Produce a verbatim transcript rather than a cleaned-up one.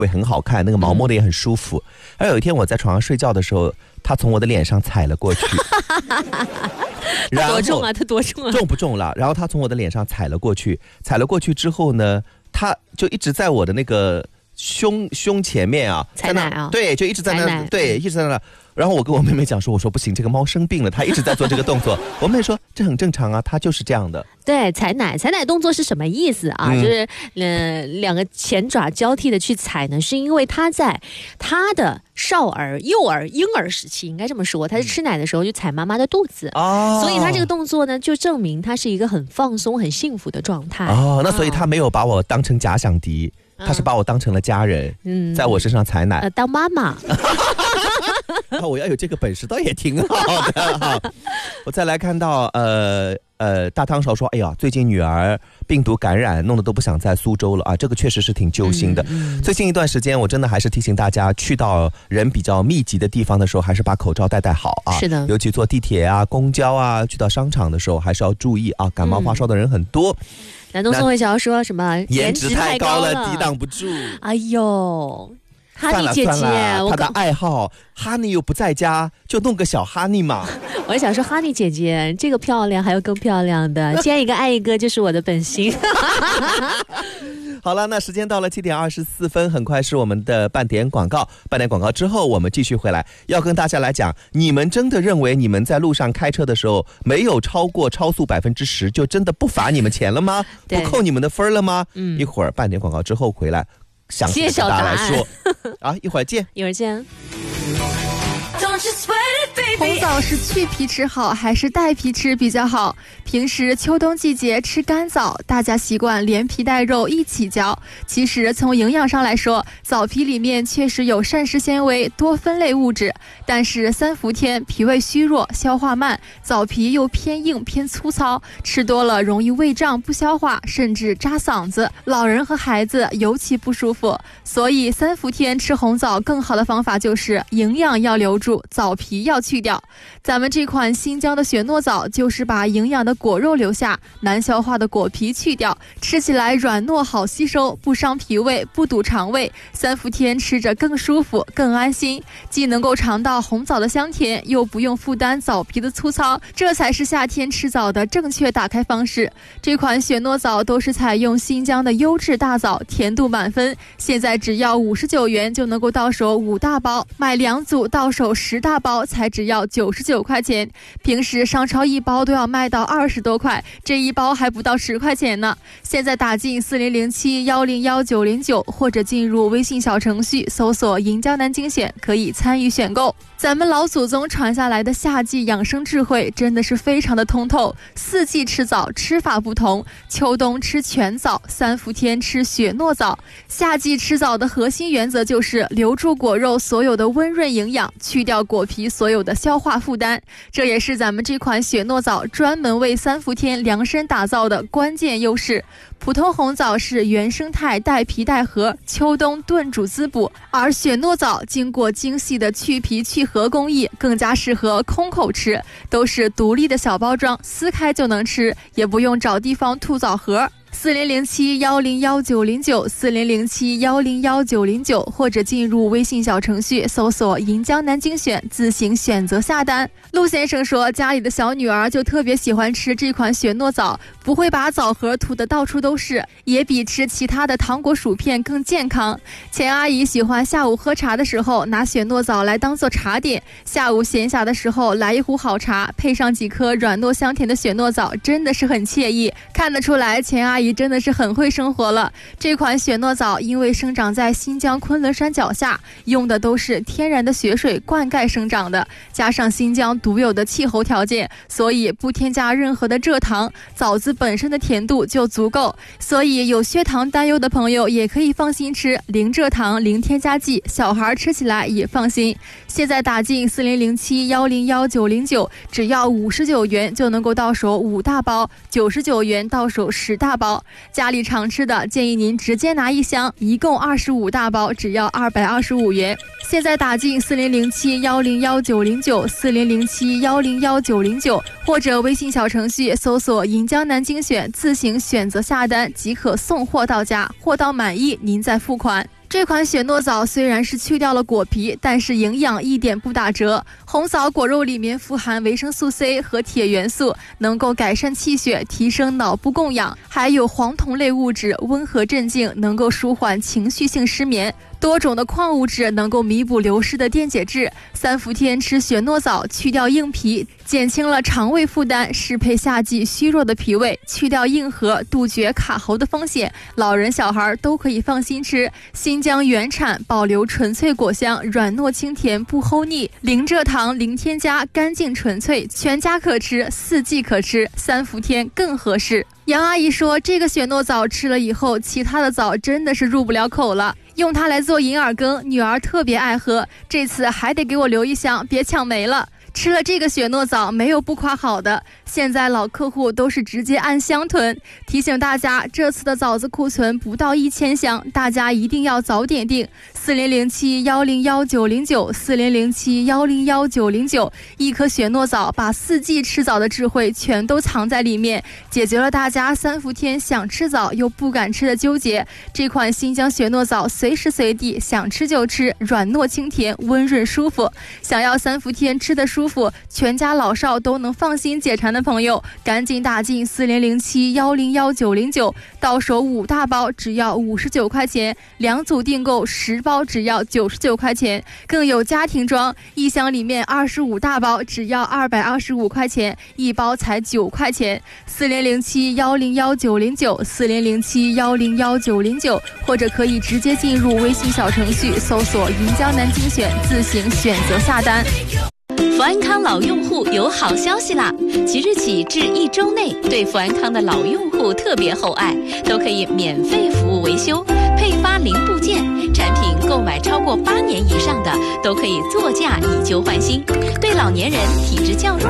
会很好看，那个毛摸的也很舒服。而有一天我在床上睡觉的时候，他从我的脸上踩了过去。 他多重啊？他多重啊？ 重不重了？然后他从我的脸上踩了过去，踩了过去之后呢，他就一直在我的那个胸胸前面啊， 踩奶啊， 对，就一直在那，对，一直在那。然后我跟我妹妹讲说，我说不行，这个猫生病了，它一直在做这个动作。我妹妹说这很正常啊，它就是这样的。 对，踩奶，踩奶动作是什么意思啊？嗯、就是呃两个前爪交替的去踩呢，是因为它在它的少儿、幼儿、婴儿时期，应该这么说，它是吃奶的时候就踩妈妈的肚子，哦，所以它这个动作呢，就证明它是一个很放松、很幸福的状态。 哦，那所以它没有把我当成假想敌。他是把我当成了家人，嗯，在我身上踩奶， 呃，当妈妈。 啊，我要有这个本事，倒也挺好的哈。我再来看到，呃呃，大汤勺说，哎呀，最近女儿病毒感染，弄得都不想在苏州了啊，这个确实是挺揪心的。嗯嗯、最近一段时间，我真的还是提醒大家，去到人比较密集的地方的时候，还是把口罩戴戴好啊。 是的， 尤其坐地铁啊、公交啊，去到商场的时候，还是要注意啊，感冒发烧的人很多。嗯南东宋慧乔说什么颜值太高了，抵挡不住。 哎呦，哈尼姐姐， 她的爱好，哈尼又不在家，就弄个小哈尼嘛。 我想说，哈尼姐姐这个漂亮，还有更漂亮的，见一个爱一个，就是我的本心。 好了，那时间到了七点二十四分，很快是我们的半点广告。半点广告之后，我们继续回来，要跟大家来讲，你们真的认为你们在路上开车的时候没有超过超速百分之十，就真的不罚你们钱了吗？不扣你们的分了吗？嗯，一会儿半点广告之后回来，详细跟大家来说。啊，一会儿见， 一会儿见。 红枣是去皮吃好还是带皮吃比较好？平时秋冬季节吃干枣，大家习惯连皮带肉一起嚼。其实从营养上来说，枣皮里面确实有膳食纤维、多酚类物质，但是三伏天脾胃虚弱、消化慢，枣皮又偏硬偏粗糙，吃多了容易胃胀不消化，甚至扎嗓子。老人和孩子尤其不舒服，所以三伏天吃红枣更好的方法就是营养要留住，枣皮要去掉。咱们这款新疆的雪糯枣就是把营养的果肉留下，难消化的果皮去掉，吃起来软糯好吸收，不伤脾胃，不堵肠胃。三伏天吃着更舒服更安心，既能够尝到红枣的香甜，又不用负担枣皮的粗糙，这才是夏天吃枣的正确打开方式。这款雪糯枣都是采用新疆的优质大枣，甜度满分，现在只要五十九元就能够到手五大包，买两组到手十大包才只要九十九块钱，平时商超一包都要卖到二十多块，这一包还不到十块钱呢。现在打进四零零七幺零幺九零九或者进入微信小程序搜索银江南精选，可以参与选购。咱们老祖宗传下来的夏季养生智慧真的是非常的通透，四季吃枣吃法不同，秋冬吃全枣，三伏天吃雪糯枣。夏季吃枣的核心原则就是留住果肉所有的温润营养，去掉果皮所有的消化负担，这也是咱们这款雪糯枣专门为三伏天量身打造的关键优势。普通红枣是原生态带皮带核，秋冬炖煮滋补，而雪糯枣经过精细的去皮去核工艺，更加适合空口吃，都是独立的小包装，撕开就能吃，也不用找地方吐枣核。四零零七幺零幺九零九四零零七幺零幺九零九或者进入微信小程序搜索银江南精选，自行选择下单。陆先生说，家里的小女儿就特别喜欢吃这款雪糯枣，不会把枣核吐得到处都是，也比吃其他的糖果薯片更健康。钱阿姨喜欢下午喝茶的时候拿雪糯枣来当做茶点，下午闲暇的时候来一壶好茶，配上几颗软糯香甜的雪糯枣，真的是很惬意。看得出来钱阿姨真的是很会生活了。这款雪糯枣因为生长在新疆昆仑山脚下，用的都是天然的雪水灌溉生长的，加上新疆独有的气候条件，所以不添加任何的蔗糖，枣子本身的甜度就足够，所以有血糖担忧的朋友也可以放心吃，零蔗糖零添加剂，小孩吃起来也放心。现在打进四零零七幺零幺九零九，只要五十九元就能够到手五大包，九十九元到手十大包。家里常吃的建议您直接拿一箱，一共二十五大包，只要二百二十五元。现在打进四零零七幺零幺九零九四零零七幺零幺九零九或者微信小程序搜索银江南精选，自行选择下单即可送货到家，货到满意您再付款。 这款雪诺枣虽然是去掉了果皮，但是营养一点不打折。红枣果肉里面富含维生素 C 和铁元素，能够改善气血，提升脑部供氧，还有黄酮类物质，温和镇静，能够舒缓情绪性失眠。多种的矿物质能够弥补流失的电解质。三伏天吃雪诺枣，去掉硬皮，减轻了肠胃负担，适配夏季虚弱的脾胃，去掉硬核，杜绝卡喉的风险。老人小孩都可以放心吃。新疆原产，保留纯粹果香，软糯清甜，不齁腻，零蔗糖，零添加，干净纯粹，全家可吃，四季可吃，三伏天更合适。杨阿姨说，这个雪诺枣吃了以后，其他的枣真的是入不了口了，用它来做银耳羹，女儿特别爱喝，这次还得给我留一箱，别抢没了。吃了这个雪诺枣没有不夸好的，现在老客户都是直接按箱囤。提醒大家，这次的枣子库存不到一千箱，大家一定要早点订。四零零七幺零幺九零九四零零七幺零幺九零九，一颗雪诺枣把四季吃枣的智慧全都藏在里面，解决了大家三伏天想吃枣又不敢吃的纠结。这款新疆雪诺枣随时随地想吃就吃，软糯清甜，温润舒服。想要三伏天吃的舒服舒服，全家老少都能放心解馋的朋友，赶紧打进四零零七幺零幺九零九，到手五大包只要五十九块钱，两组订购十包只要九十九块钱，更有家庭装，一箱里面二十五大包只要二百二十五块钱，一包才九块钱。四零零七幺零幺九零九四零零七幺零幺九零九，或者可以直接进入微信小程序搜索“云江南精选”，自行选择下单。 福安康老用户有好消息啦！即日起至一周内，对福安康的老用户特别厚爱，都可以免费服务维修、配发零部件，产品购买超过八年以上的，都可以作价以旧换新。对老年人、体质较弱